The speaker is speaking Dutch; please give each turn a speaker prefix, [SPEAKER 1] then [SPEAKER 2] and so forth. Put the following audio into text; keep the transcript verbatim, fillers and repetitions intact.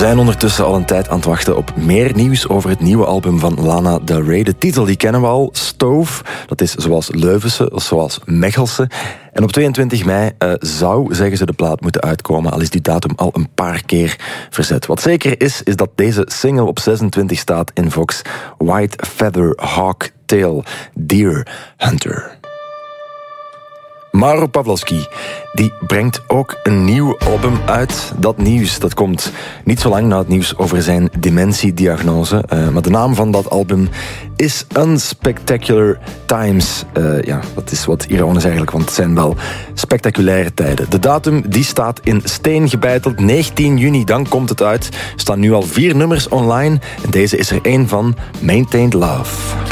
[SPEAKER 1] zijn ondertussen al een tijd aan het wachten op meer nieuws over het nieuwe album van Lana Del Rey. De titel die kennen we al, Stove. Dat is zoals Leuvense, zoals Mechelse. En op tweeëntwintig mei uh, zou, zeggen ze, de plaat moeten uitkomen, al is die datum al een paar keer verzet. Wat zeker is, is dat deze single op zesentwintig staat in Vox. White Feather Hawk Tail Deer Hunter. Mauro Pavlovsky, die brengt ook een nieuw album uit. Dat nieuws, dat komt niet zo lang na het nieuws over zijn dementiediagnose. Uh, maar de naam van dat album is Unspectacular Times. Uh, ja, dat is wat ironisch eigenlijk, want het zijn wel spectaculaire tijden. De datum, die staat in steen gebeiteld. negentien juni, dan komt het uit. Er staan nu al vier nummers online. En deze is er één van, Maintained Love.